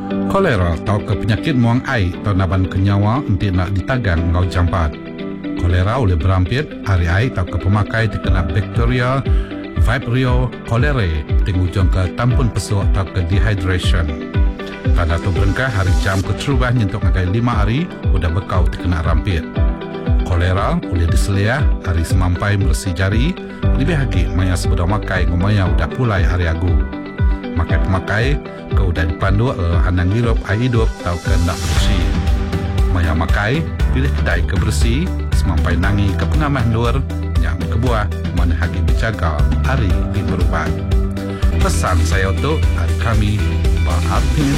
Kolera atau ke penyakit muang air atau naban kenyawa untuk nak ditagang ngau jampat. Kolera boleh berampit hari air atau ke pemakai terkena bakteria Vibrio cholerae tingujung ke tampun pesuk atau ke dehydration. Tanda tu berengkah hari jam keterubah nyentuk ngakai 5 hari udah bekau terkena rampit. Kolera boleh diseliah hari semampai bersih jari lebih lagi maya sebelum makai ngomaya udah pulai hari agu. Makai pemakai ke udah dipandu anang hirup air hidup atau ke nak bersih. Maya makai pilih kedai kebersih semampai nangi ke pengamah luar yang kebuah mana hagi berjaga hari di perubahan. Pesan saya untuk hari kami berarti